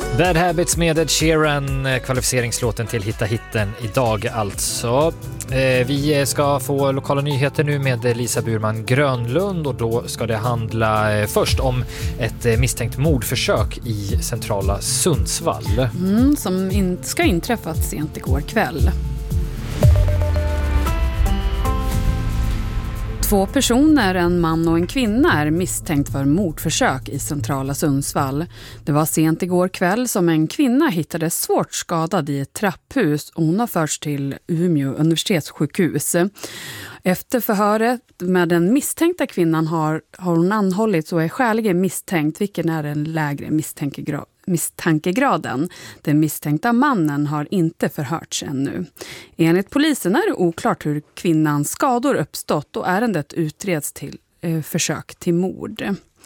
Bad Habits med Ed Sheeran, kvalificeringslåten till Hitta hitten idag alltså. Vi ska få lokala nyheter nu med Lisa Burman Grönlund och då ska det handla först om ett misstänkt mordförsök i centrala Sundsvall. Som ska inträffat sent igår kväll. 2 personer, en man och en kvinna, är misstänkt för mordförsök i centrala Sundsvall. Det var sent igår kväll som en kvinna hittades svårt skadad i ett trapphus och hon har förts till Umeå universitetssjukhus. Efter förhöret med den misstänkta kvinnan har hon anhållits och är skäligen misstänkt, vilken är den lägre misstankegraden. Den misstänkta mannen har inte förhörts ännu. Enligt polisen är det oklart hur kvinnans skador uppstått och ärendet utreds till försök till mord.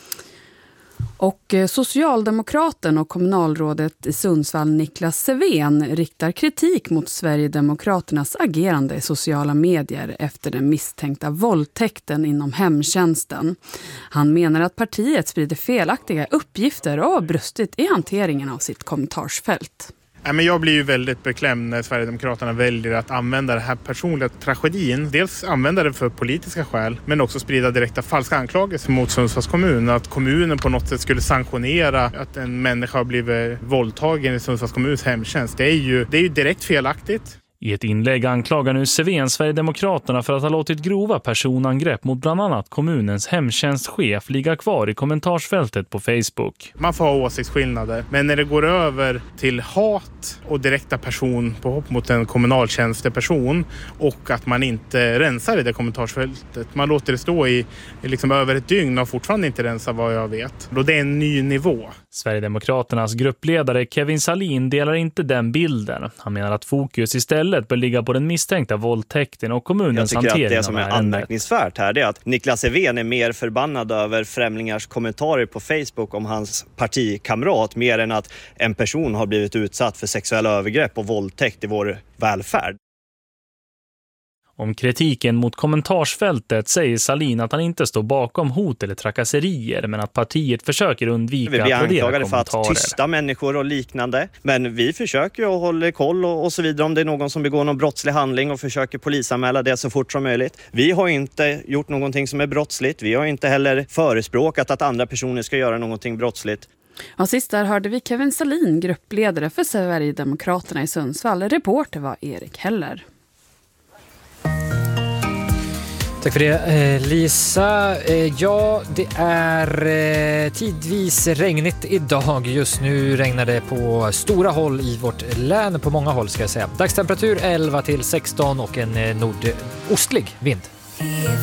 Och socialdemokraten och kommunalrådet i Sundsvall Niklas Sevén riktar kritik mot Sverigedemokraternas agerande i sociala medier efter den misstänkta våldtäkten inom hemtjänsten. Han menar att partiet sprider felaktiga uppgifter och har brustit i hanteringen av sitt kommentarsfält. Men jag blir ju väldigt beklämd när Sverigedemokraterna väljer att använda den här personliga tragedin. Dels använda det för politiska skäl, men också sprida direkta falska anklagelser mot Sundsvalls kommun. Att kommunen på något sätt skulle sanktionera att en människa har blivit våldtagen i Sundsvalls kommuns hemtjänst. Det är ju direkt felaktigt. I ett inlägg anklagar nu Sevén Sverigedemokraterna för att ha låtit grova personangrepp mot bland annat kommunens hemtjänstchef ligga kvar i kommentarsfältet på Facebook. Man får ha åsiktsskillnader, men när det går över till hat och direkta personpåhopp mot en kommunaltjänsteperson och att man inte rensar i det kommentarsfältet, man låter det stå i liksom över ett dygn och fortfarande inte rensa vad jag vet. Då det är en ny nivå. Sverigedemokraternas gruppledare Kevin Salin delar inte den bilden. Han menar att fokus istället bör ligga på den misstänkta våldtäkten och kommunens hantering av ärendet. Jag tycker att det som är anmärkningsvärt här är att Niklas Sevén är mer förbannad över främlingars kommentarer på Facebook om hans partikamrat mer än att en person har blivit utsatt för sexuella övergrepp och våldtäkt i vår välfärd. Om kritiken mot kommentarsfältet säger Salin att han inte står bakom hot eller trakasserier, men att partiet försöker undvika att applådera kommentarer. För att tysta människor och liknande. Men vi försöker ju hålla koll och så vidare om det är någon som begår någon brottslig handling och försöker polisanmäla det så fort som möjligt. Vi har inte gjort någonting som är brottsligt. Vi har inte heller förespråkat att andra personer ska göra någonting brottsligt. Och sist där hörde vi Kevin Salin, gruppledare för Sverigedemokraterna i Sundsvall. Reporter var Erik Heller. Tack för det, Lisa. Ja, det är tidvis regnigt idag. Just nu regnar det på stora håll i vårt län, på många håll ska jag säga. Dagstemperatur 11 till 16 och en nordostlig vind.